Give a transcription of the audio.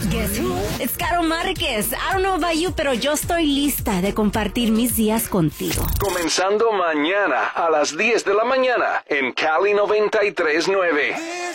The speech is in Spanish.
Guess who? It's Caro Márquez. I don't know about you, pero yo estoy lista de compartir mis días contigo. Comenzando mañana a las 10 de la mañana en Cali 93.9.